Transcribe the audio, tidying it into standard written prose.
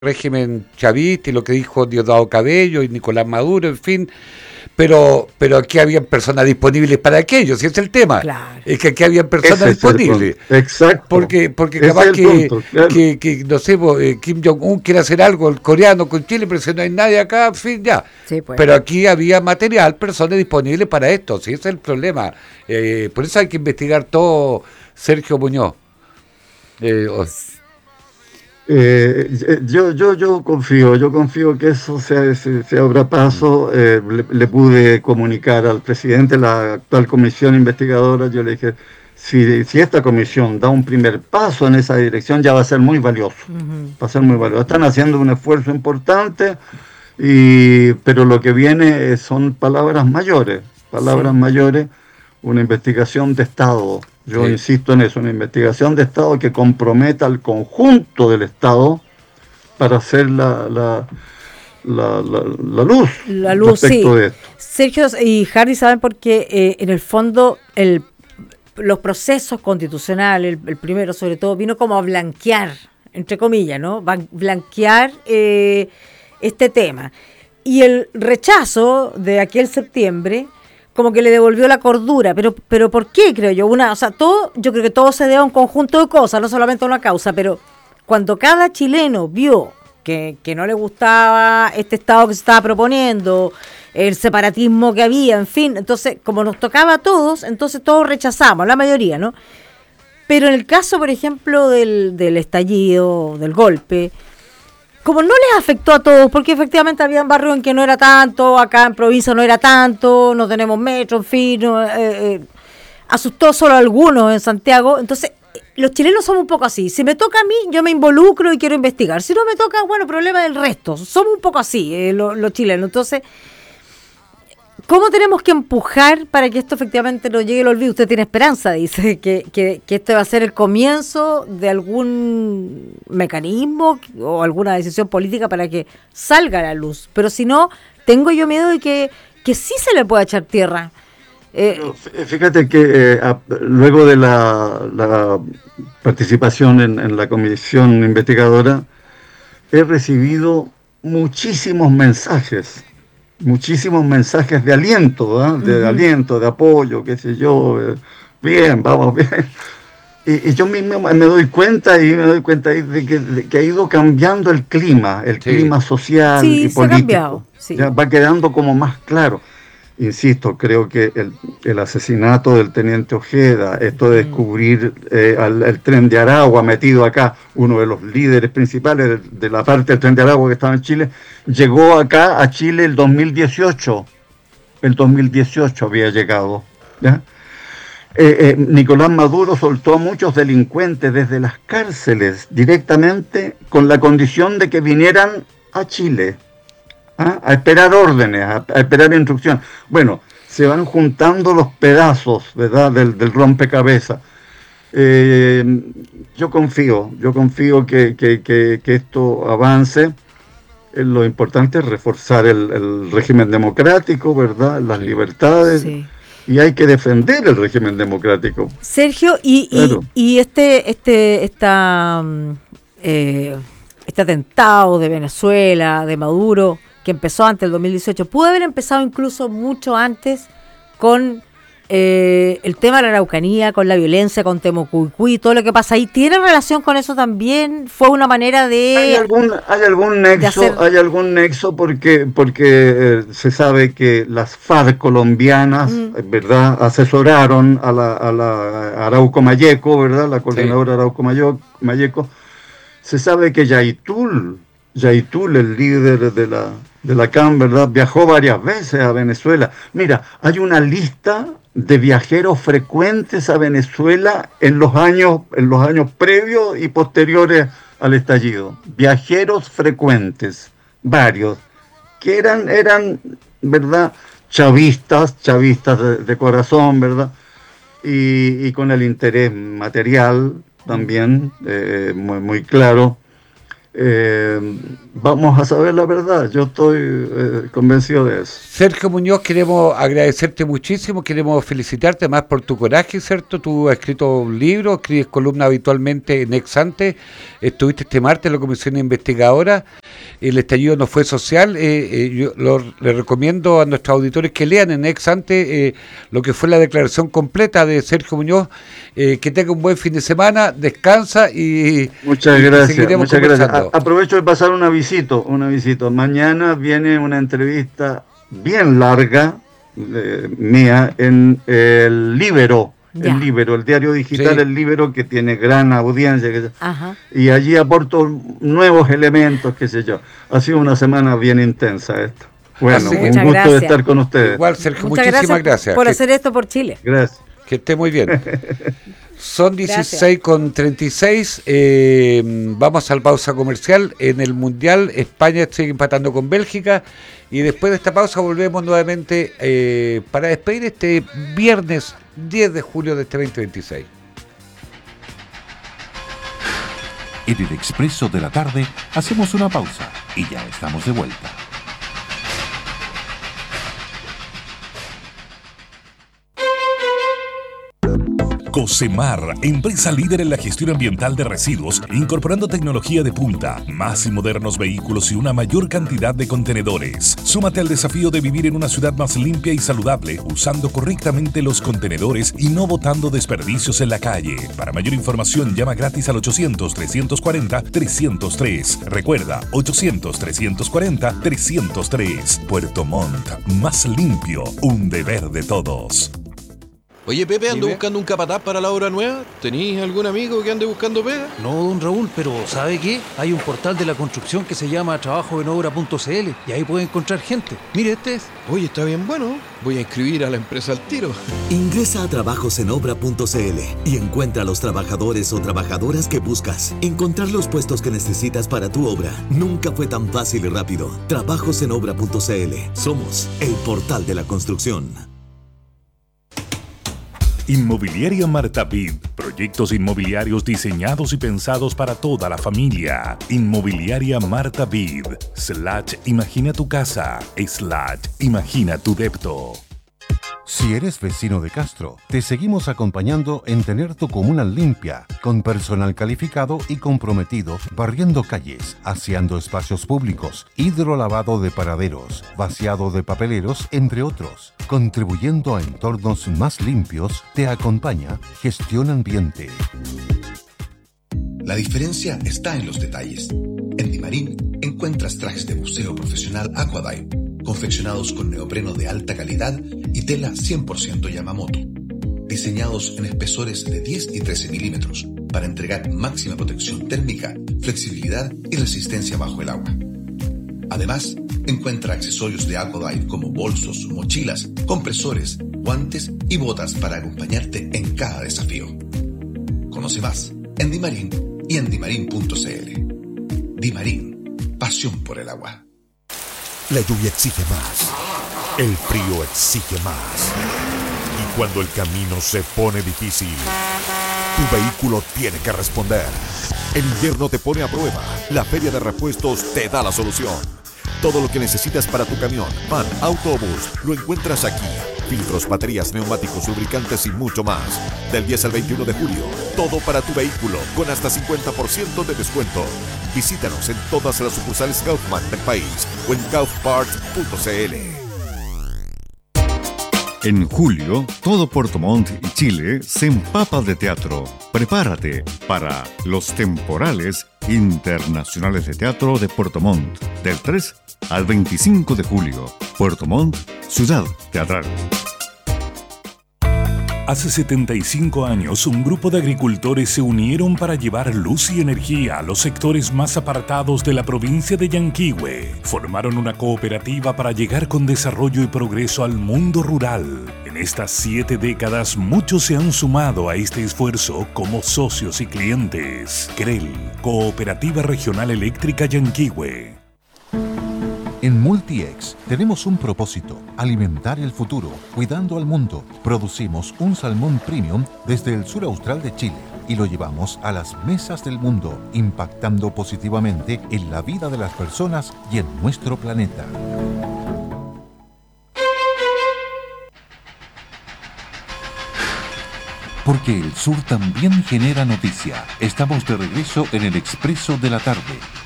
régimen chavista y lo que dijo Diosdado Cabello y Nicolás Maduro, en fin, pero aquí habían personas disponibles para aquello, si es el tema, Claro. es que aquí habían personas Ese es el disponibles. punto. Exacto. Porque Ese capaz es el punto, claro. que no sé, Kim Jong-un quiere hacer algo, el coreano con Chile, pero si no hay nadie acá, en fin, ya. Sí, pues. Pero aquí había material, personas disponibles para esto, si ese es el problema. Por eso hay que investigar todo, Sergio Muñoz. Yo confío que eso se abra paso. Le pude comunicar al presidente de la actual comisión investigadora. Yo le dije, si esta comisión da un primer paso en esa dirección, ya va a ser muy valioso. Va a ser muy valioso. Están haciendo un esfuerzo importante, pero lo que viene son palabras mayores, una investigación de Estado. Yo insisto en eso, una investigación de Estado que comprometa al conjunto del Estado para hacer la luz respecto de esto. Sergio y Harry saben porque en el fondo los procesos constitucionales, el primero sobre todo, vino como a blanquear, entre comillas, ¿no? Blanquear este tema. Y el rechazo de aquel septiembre como que le devolvió la cordura, pero ¿por qué? Creo yo, yo creo que todo se debe a un conjunto de cosas, no solamente a una causa, pero cuando cada chileno vio que no le gustaba este Estado que se estaba proponiendo, el separatismo que había, en fin, entonces, como nos tocaba a todos, entonces todos rechazamos, la mayoría, ¿no? Pero en el caso, por ejemplo, del estallido, del golpe, como no les afectó a todos, porque efectivamente había barrios en que no era tanto, acá en provincia no era tanto, no tenemos metro, en fin, asustó solo a algunos en Santiago, entonces los chilenos somos un poco así, si me toca a mí, yo me involucro y quiero investigar, si no me toca, bueno, problema del resto, somos un poco así los chilenos, entonces, ¿cómo tenemos que empujar para que esto efectivamente no llegue al olvido? Usted tiene esperanza, dice, que este va a ser el comienzo de algún mecanismo o alguna decisión política para que salga a la luz. Pero si no, tengo yo miedo de que sí se le pueda echar tierra. Fíjate que luego de la participación en la comisión investigadora, he recibido muchísimos mensajes de aliento, de aliento, de apoyo, qué sé yo, bien, vamos bien. Y yo mismo me doy cuenta de que ha ido cambiando el clima social y político. Ha cambiado, sí. Ya va quedando como más claro. Insisto, creo que el asesinato del teniente Ojeda, esto de descubrir el tren de Aragua metido acá, uno de los líderes principales de la parte del tren de Aragua que estaba en Chile, llegó acá a Chile el 2018. El 2018 había llegado, ¿ya? Nicolás Maduro soltó a muchos delincuentes desde las cárceles directamente con la condición de que vinieran a Chile. A esperar órdenes, a esperar instrucciones. Bueno, se van juntando los pedazos, ¿verdad?, del rompecabezas. Yo confío que esto avance. Lo importante es reforzar el régimen democrático, ¿verdad?, las libertades, y hay que defender el régimen democrático. Sergio, y este atentado de Venezuela, de Maduro, que empezó antes del 2018, pudo haber empezado incluso mucho antes con el tema de la Araucanía, con la violencia, con Temucuicui, todo lo que pasa ahí. ¿Tiene relación con eso también? ¿Fue una manera de...? ¿Hay algún nexo porque se sabe que las FARC colombianas, ¿verdad?, asesoraron a la Arauco Mayeco, ¿verdad?, la coordinadora Arauco Mayeco. Se sabe que Yaitul, el líder de la CAM, ¿verdad?, viajó varias veces a Venezuela. Mira, hay una lista de viajeros frecuentes a Venezuela en los años previos y posteriores al estallido. Viajeros frecuentes, varios, que eran, ¿verdad?, chavistas de corazón, ¿verdad?, y con el interés material también, muy, muy claro. vamos a saber la verdad. Yo estoy convencido de eso. Sergio Muñoz, queremos agradecerte muchísimo, queremos felicitarte más por tu coraje, ¿cierto? Tú has escrito un libro, escribes columna habitualmente en Ex Ante, estuviste este martes en la comisión investigadora, el estallido no fue social, yo le recomiendo a nuestros auditores que lean en Ex Ante lo que fue la declaración completa de Sergio Muñoz, que tenga un buen fin de semana, descansa y muchas gracias, muchas gracias. Aprovecho de pasar un avisito. Mañana viene una entrevista bien larga mía en el Líbero, el diario digital, sí. El Líbero, que tiene gran audiencia. Y allí aporto nuevos elementos, qué sé yo. Ha sido una semana bien intensa esta. Bueno, un gusto de estar con ustedes. Igual, Sergio, muchísimas gracias por hacer esto por Chile. Gracias. Que esté muy bien. Son 16:36, vamos al pausa comercial. En el Mundial España sigue empatando con Bélgica y después de esta pausa volvemos nuevamente para despedir este viernes 10 de julio de este 2026. En el Expreso de la Tarde hacemos una pausa y ya estamos de vuelta. Cocemar, empresa líder en la gestión ambiental de residuos, incorporando tecnología de punta, más y modernos vehículos y una mayor cantidad de contenedores. Súmate al desafío de vivir en una ciudad más limpia y saludable, usando correctamente los contenedores y no botando desperdicios en la calle. Para mayor información, llama gratis al 800-340-303. Recuerda, 800-340-303. Puerto Montt, más limpio, un deber de todos. Oye, Pepe, ando buscando un capataz para la obra nueva. ¿Tenís algún amigo que ande buscando pega? No, don Raúl, pero ¿sabe qué? Hay un portal de la construcción que se llama trabajoenobra.cl y ahí puede encontrar gente. Mire, este es. Oye, está bien bueno. Voy a inscribir a la empresa al tiro. Ingresa a trabajosenobra.cl y encuentra a los trabajadores o trabajadoras que buscas. Encontrar los puestos que necesitas para tu obra nunca fue tan fácil y rápido. Trabajosenobra.cl. Somos el portal de la construcción. Inmobiliaria Marta Vid. Proyectos inmobiliarios diseñados y pensados para toda la familia. Inmobiliaria Marta Vid. / Imagina tu casa. / Imagina tu depto. Si eres vecino de Castro, te seguimos acompañando en tener tu comuna limpia, con personal calificado y comprometido, barriendo calles, aseando espacios públicos, hidrolavado de paraderos, vaciado de papeleros, entre otros. Contribuyendo a entornos más limpios, te acompaña Gestión Ambiente. La diferencia está en los detalles. En Dimarín encuentras trajes de buceo profesional Aquadive, confeccionados con neopreno de alta calidad y tela 100% Yamamoto, diseñados en espesores de 10 y 13 milímetros para entregar máxima protección térmica, flexibilidad y resistencia bajo el agua. Además, encuentra accesorios de Aquadive como bolsos, mochilas, compresores, guantes y botas para acompañarte en cada desafío. Conoce más en Dimarín y en dimarin.cl. Dimarín, pasión por el agua. La lluvia exige más. El frío exige más. Y cuando el camino se pone difícil, tu vehículo tiene que responder. El invierno te pone a prueba. La Feria de Repuestos te da la solución. Todo lo que necesitas para tu camión, van, auto o bus, lo encuentras aquí. Filtros, baterías, neumáticos, lubricantes y mucho más. Del 10 al 21 de julio, todo para tu vehículo, con hasta 50% de descuento. Visítanos en todas las sucursales Kaufman del país o en kaufparts.cl. En julio, todo Puerto Montt y Chile se empapa de teatro. Prepárate para los temporales internacionales de teatro de Puerto Montt, del 3 al 25 de julio. Puerto Montt, ciudad teatral. Hace 75 años, un grupo de agricultores se unieron para llevar luz y energía a los sectores más apartados de la provincia de Yanquihue. Formaron una cooperativa para llegar con desarrollo y progreso al mundo rural. En estas 7 décadas, muchos se han sumado a este esfuerzo como socios y clientes. CREL, Cooperativa Regional Eléctrica Yanquihue. En Multiex tenemos un propósito: alimentar el futuro, cuidando al mundo. Producimos un salmón premium desde el sur austral de Chile. y lo llevamos a las mesas del mundo, impactando positivamente en la vida de las personas y en nuestro planeta. Porque el sur también genera noticia. Estamos de regreso en el Expreso de la Tarde.